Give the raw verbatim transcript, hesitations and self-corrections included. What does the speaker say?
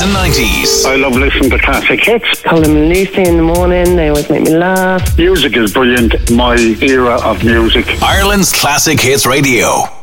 eighties and nineties. I love listening to classic hits. Colin and Lucy in the morning, they always make me laugh. Music is brilliant. My era of music. Ireland's Classic Hits Radio.